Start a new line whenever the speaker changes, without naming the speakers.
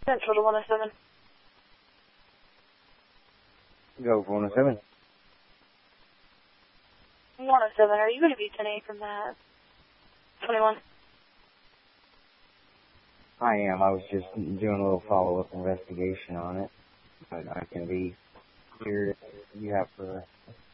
Central to 107.
Go for 107.
107, are you going to be 10-8 from that? 21.
I am. I was just doing a little follow-up investigation on it. But I can be cleared if you have for